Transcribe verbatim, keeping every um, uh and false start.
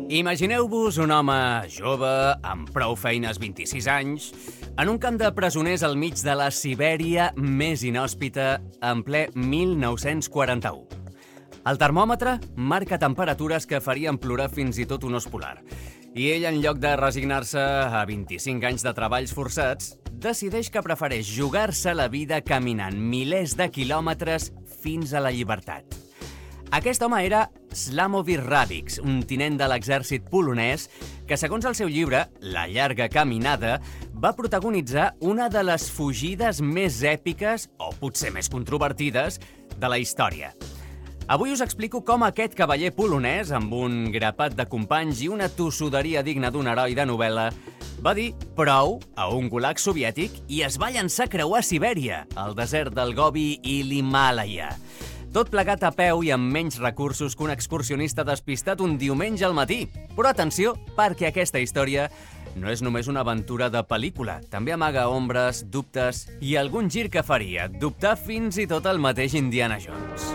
Imagineu-vos un home jove, amb prou feines, vint-i-sis anys, en un camp de presoners al mig de la Sibèria més inhòspita en ple mil nou-cents quaranta-u. El termòmetre marca temperatures que farien plorar fins i tot un os polar. I ell, en lloc de resignar-se a vint-i-cinc anys de treballs forçats, decideix que prefereix jugar-se la vida caminant milers de quilòmetres fins a la llibertat. Aquest home era Sławomirz Radics, un tinent de l'exèrcit polonès que, segons el seu llibre, La llarga caminada, va protagonitzar una de les fugides més èpiques, o potser més controvertides, de la història. Avui us explico com aquest cavaller polonès, amb un grapat de companys i una tossuderia digna d'un heroi de novel·la, va dir prou a un gulag soviètic i es va llançar a creuar Sibèria, el desert del Gobi i l'Himàlaia. Tot plegat a peu i amb menys recursos que un excursionista despistat un diumenge al matí. Però atenció, perquè aquesta història no és només una aventura de pel·lícula. També amaga ombres, dubtes i algun gir que faria dubtar fins i tot el mateix Indiana Jones.